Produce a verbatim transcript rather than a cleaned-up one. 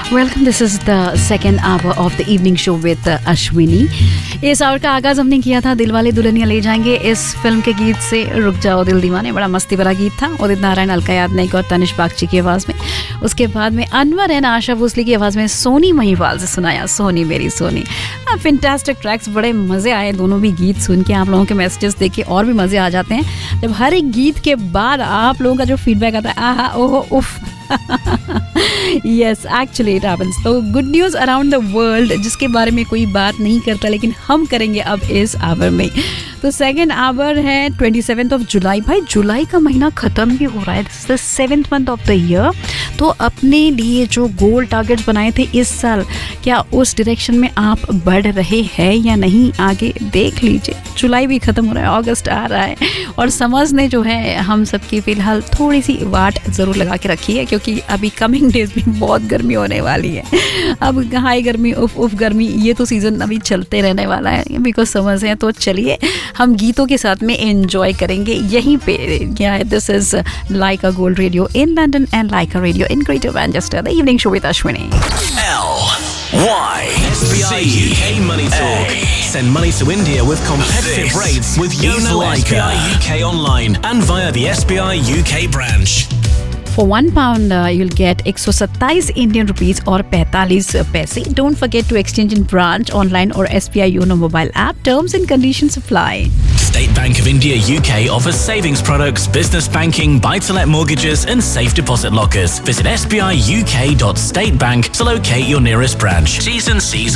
Welcome, this is the second hour of the evening show with Ashwini. इस our का आगाज हमने किया था दिल वाले दुल्हनिया ले जाएंगे इस फिल्म के गीत से। रुक जाओ दिल दीवाने, बड़ा मस्ती भरा गीत था, उदित नारायण, अलका याग्निक और तनिष बागची की आवाज़ में। उसके बाद में अनवर एंड आशा भोसले की आवाज़ में सोनी महिवाल से सुनाया सोनी मेरी सोनी। फैंटास्टिक ट्रैक्स, बड़े मज़े आए दोनों भी गीत सुन के। आप लोगों के मैसेजेस देख के और भी मज़े आ जाते हैं जब हर एक गीत के बाद आप लोगों का जो फीडबैक आता है, आहा ओहो उफ। Yes, actually it happens. तो good news around the world, जिसके बारे में कोई बात नहीं करता लेकिन हम करेंगे अब इस आवर में। तो सेकेंड आवर है ट्वेंटी सेवेंथ ऑफ जुलाई। भाई जुलाई का महीना ख़त्म भी हो रहा है, this is the seventh month of the year. तो अपने लिए जो गोल टारगेट्स बनाए थे इस साल, क्या उस डायरेक्शन में आप बढ़ रहे हैं या नहीं? आगे देख लीजिए, जुलाई भी ख़त्म हो रहा है, अगस्त आ रहा है और समझ ने जो है हम सबकी फ़िलहाल थोड़ी सी वाट ज़रूर लगा के रखी है, क्योंकि अभी कमिंग डेज में बहुत गर्मी होने वाली है। अब हाई गर्मी, उफ उफ गर्मी, ये तो सीज़न अभी चलते रहने वाला है, बिकॉज समझ है। तो चलिए हम गीतों के साथ में एंजॉय करेंगे यहीं पे। क्या है, this is Lyca gold radio in London and Lyca radio in Greater Manchester, the evening show with Ashwini. L Y S B I U K Money Talk. Send money to India with competitive this rates with Yono S B I U K online and via the S B I U K branch. For one pound, uh, you'll get one hundred seventy-seven Indian rupees or forty-five paise. Don't forget to exchange in branch, online or S B I Yono mobile app. Terms and conditions apply. State Bank of India U K offers savings products, business banking, buy-to-let mortgages and safe deposit lockers. Visit s b i u k dot state bank to locate your nearest branch. T's and C's